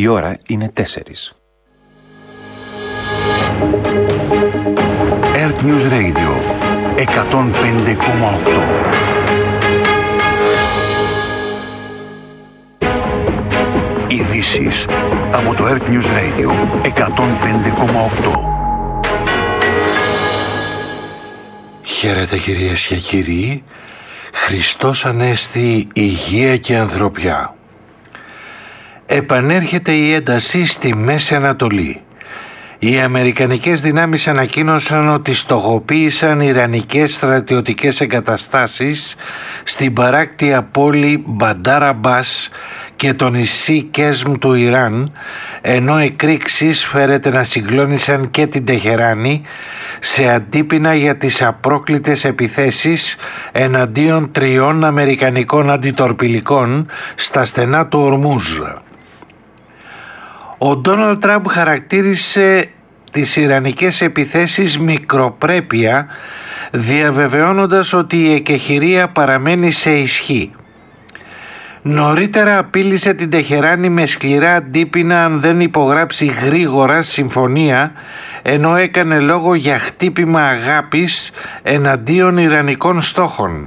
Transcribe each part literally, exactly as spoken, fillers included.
Η ώρα είναι τέσσερις. Earth News Radio εκατόν πέντε κόμμα οκτώ. Ειδήσεις από το Earth News Radio εκατόν πέντε κόμμα οκτώ. Χαίρετε κυρίες και κύριοι. Χριστός Ανέστη, υγεία και ανθρωπιά. Επανέρχεται η ένταση στη Μέση Ανατολή. Οι αμερικανικές δυνάμεις ανακοίνωσαν ότι στοχοποίησαν ιρανικές στρατιωτικές εγκαταστάσεις στην παράκτια πόλη Μπαντάρ Αμπάς και το νησί Κέσμ του Ιράν, ενώ εκρήξεις φέρεται να συγκλώνησαν και την Τεχεράνη σε αντίπεινα για τις απρόκλητες επιθέσεις εναντίον τριών αμερικανικών αντιτορπιλικών στα στενά του Ορμούζ. Ο Ντόναλντ Τραμπ χαρακτήρισε τις ιρανικές επιθέσεις μικροπρέπεια, διαβεβαιώνοντας ότι η εκεχηρία παραμένει σε ισχύ. Νωρίτερα απείλησε την Τεχεράνη με σκληρά αντίπεινα αν δεν υπογράψει γρήγορα συμφωνία, ενώ έκανε λόγο για χτύπημα αγάπης εναντίον ιρανικών στόχων.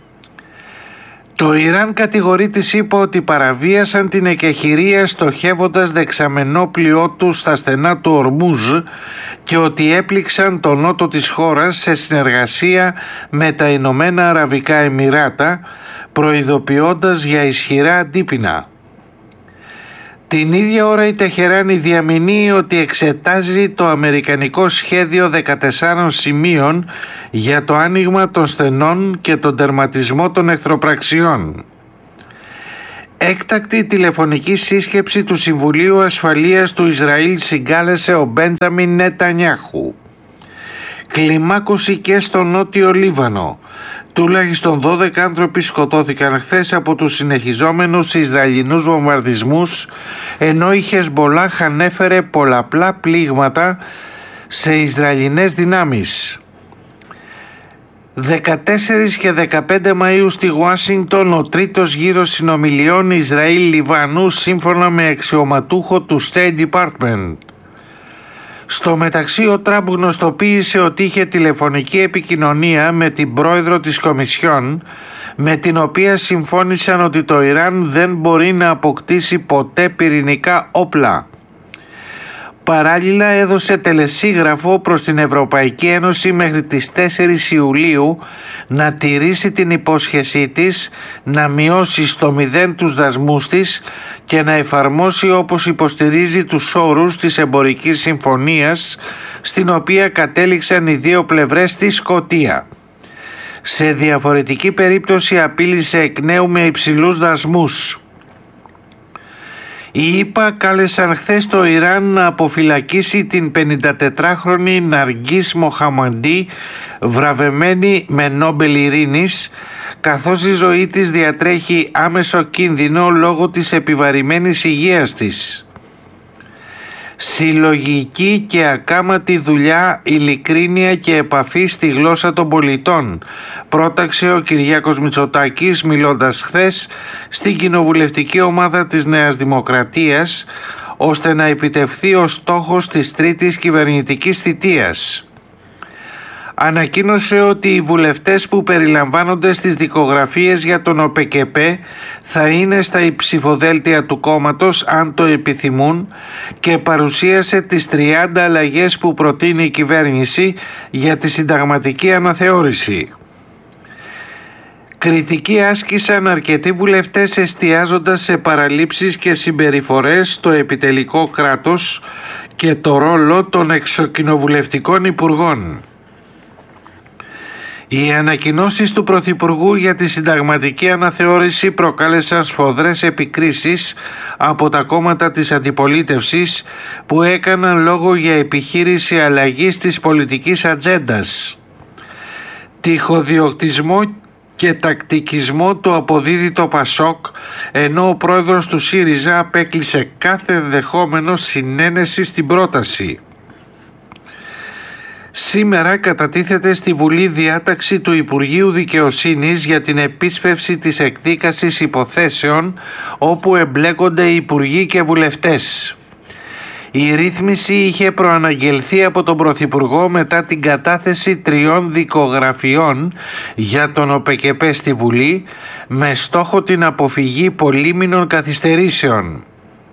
Το Ιράν κατηγορεί τη ΣΥΠΑ ότι παραβίασαν την εκεχηρία στοχεύοντας δεξαμενόπλοιό του στα στενά του Ορμούζ και ότι έπληξαν τον νότο της χώρας σε συνεργασία με τα Ηνωμένα Αραβικά Εμιράτα, προειδοποιώντας για ισχυρά αντίπεινα. Την ίδια ώρα η Τεχεράνη διαμηνύει ότι εξετάζει το αμερικανικό σχέδιο δεκατεσσάρων σημείων για το άνοιγμα των στενών και τον τερματισμό των εχθροπραξιών. Έκτακτη τηλεφωνική σύσκεψη του Συμβουλίου Ασφαλείας του Ισραήλ συγκάλεσε ο Μπέντζαμιν Νετανιάχου. Κλιμάκωση και στο νότιο Λίβανο. Τουλάχιστον δώδεκα άνθρωποι σκοτώθηκαν χθες από τους συνεχιζόμενους Ισραηλινούς βομβαρδισμούς, ενώ η Χεσμπολάχ ανέφερε πολλαπλά πλήγματα σε Ισραηλινές δυνάμεις. δεκατέσσερις και δεκαπέντε Μαΐου στη Ουάσιγκτον ο τρίτος γύρος συνομιλιών Ισραήλ-Λιβανού σύμφωνα με αξιωματούχο του State Department. Στο μεταξύ ο Τραμπ γνωστοποίησε ότι είχε τηλεφωνική επικοινωνία με την πρόεδρο της Κομισιόν, με την οποία συμφώνησαν ότι το Ιράν δεν μπορεί να αποκτήσει ποτέ πυρηνικά όπλα. Παράλληλα έδωσε τελεσίγραφο προς την Ευρωπαϊκή Ένωση μέχρι τις τέσσερις Ιουλίου να τηρήσει την υπόσχεσή της να μειώσει στο μηδέν τους δασμούς της και να εφαρμόσει όπως υποστηρίζει τους όρους της εμπορικής συμφωνίας στην οποία κατέληξαν οι δύο πλευρές στη Σκωτία. Σε διαφορετική περίπτωση απείλησε εκ νέου με υψηλούς δασμούς. Οι ΗΠΑ κάλεσαν χθες το Ιράν να αποφυλακίσει την πενηντατετράχρονη Ναργκίς Μοχαμαντή, βραβευμένη με Νόμπελ Ειρήνης, καθώς η ζωή της διατρέχει άμεσο κίνδυνο λόγω της επιβαρημένης υγείας της. Συλλογική και ακάματη δουλειά, ειλικρίνεια και επαφή στη γλώσσα των πολιτών, πρόταξε ο Κυριάκος Μητσοτάκης μιλώντας χθες στην κοινοβουλευτική ομάδα της Νέας Δημοκρατίας, ώστε να επιτευχθεί ο στόχος της τρίτης κυβερνητικής θητείας. Ανακοίνωσε ότι οι βουλευτές που περιλαμβάνονται στις δικογραφίες για τον ΟΠΕΚΕΠΕ θα είναι στα ψηφοδέλτια του κόμματος αν το επιθυμούν και παρουσίασε τις τριάντα αλλαγές που προτείνει η κυβέρνηση για τη συνταγματική αναθεώρηση. Κριτική άσκησαν αρκετοί βουλευτές εστιάζοντας σε παραλήψεις και συμπεριφορές στο επιτελικό κράτος και το ρόλο των εξοκοινοβουλευτικών υπουργών. Οι ανακοινώσεις του Πρωθυπουργού για τη συνταγματική αναθεώρηση προκάλεσαν σφοδρές επικρίσεις από τα κόμματα της αντιπολίτευσης που έκαναν λόγο για επιχείρηση αλλαγής της πολιτικής ατζέντας. Τυχοδιοκτισμό και τακτικισμό του αποδίδει το Πασόκ, ενώ ο πρόεδρος του ΣΥΡΙΖΑ απέκλεισε κάθε ενδεχόμενο συνένεση στην πρόταση. Σήμερα κατατίθεται στη Βουλή διάταξη του Υπουργείου Δικαιοσύνης για την επίσπευση της εκδίκασης υποθέσεων όπου εμπλέκονται υπουργοί και βουλευτές. Η ρύθμιση είχε προαναγγελθεί από τον Πρωθυπουργό μετά την κατάθεση τριών δικογραφιών για τον ΟΠΕΚΕΠΕ στη Βουλή με στόχο την αποφυγή πολύμηνων καθυστερήσεων.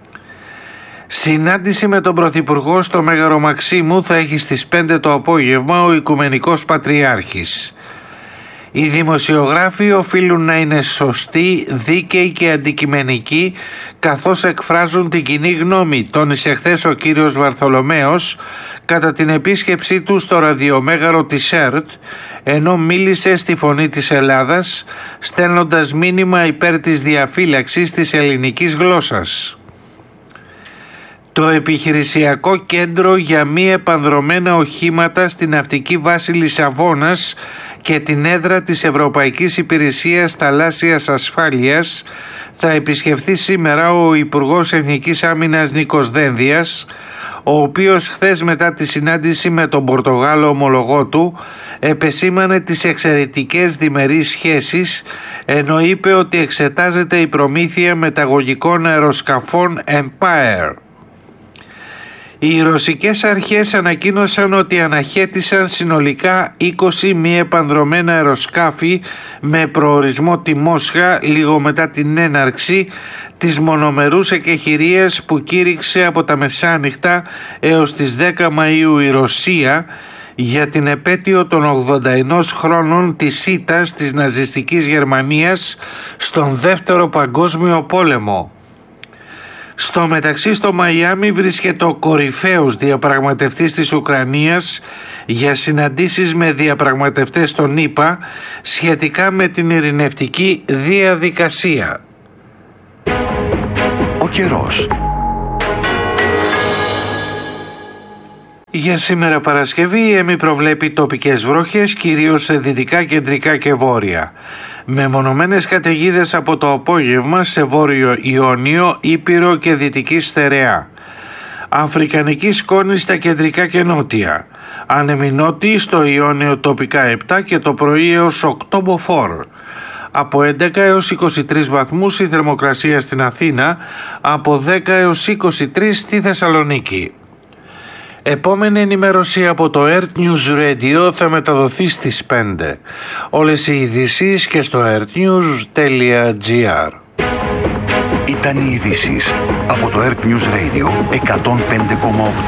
Συνάντηση με τον Πρωθυπουργό στο Μέγαρο Μαξίμου θα έχει στις πέντε το απόγευμα ο Οικουμενικός Πατριάρχης. Οι δημοσιογράφοι οφείλουν να είναι σωστοί, δίκαιοι και αντικειμενικοί καθώς εκφράζουν την κοινή γνώμη, τόνισε χθες ο κύριος Βαρθολομέος κατά την επίσκεψή του στο ραδιομέγαρο της ΕΡΤ, ενώ μίλησε στη Φωνή της Ελλάδας στέλνοντας μήνυμα υπέρ της διαφύλαξης της ελληνικής γλώσσας. Το επιχειρησιακό κέντρο για μη επανδρωμένα οχήματα στην ναυτική βάση Λισαβόνας και την έδρα της Ευρωπαϊκής Υπηρεσίας Θαλάσσιας Ασφάλειας θα επισκεφθεί σήμερα ο Υπουργός Εθνικής Άμυνας Νίκος Δένδιας, ο οποίος χθες μετά τη συνάντηση με τον Πορτογάλο ομολογό του επεσήμανε τις εξαιρετικές διμερείς σχέσεις, ενώ είπε ότι εξετάζεται η προμήθεια μεταγωγικών αεροσκαφών Empire. Οι ρωσικές αρχές ανακοίνωσαν ότι αναχέτησαν συνολικά είκοσι μη επανδρωμένα αεροσκάφη με προορισμό τη Μόσχα λίγο μετά την έναρξη της μονομερούς εκεχηρίας που κήρυξε από τα μεσάνυχτα έως τις δέκα Μαΐου η Ρωσία για την επέτειο των ογδόντα ενός χρόνων της ήττας της ναζιστικής Γερμανίας στον Δεύτερο Παγκόσμιο Πόλεμο. Στο μεταξύ στο Μαϊάμι βρίσκεται ο κορυφαίος διαπραγματευτής της Ουκρανίας για συναντήσεις με διαπραγματευτές των ΗΠΑ σχετικά με την ειρηνευτική διαδικασία. Ο καιρός. Για σήμερα Παρασκευή η ΕΜΗ προβλέπει τοπικές βροχές κυρίως σε δυτικά, κεντρικά και βόρεια. Με μονομένες καταιγίδες από το απόγευμα σε βόρειο Ιόνιο, Ήπειρο και δυτική Στερεά. Αφρικανική σκόνη στα κεντρικά και νότια. Άνεμη νότιη στο Ιόνιο τοπικά επτά και το πρωί έως οκτώ μποφόρ. Από έντεκα έως είκοσι τρεις βαθμούς η θερμοκρασία στην Αθήνα, από δέκα έως είκοσι τρεις στη Θεσσαλονίκη. Επόμενη ενημέρωση από το Earth News Radio θα μεταδοθεί στις πέντε. Όλες οι ειδήσεις και στο earthnews τελεία gr. Ήταν οι ειδήσεις από το Earth News Radio εκατόν πέντε κόμμα οκτώ.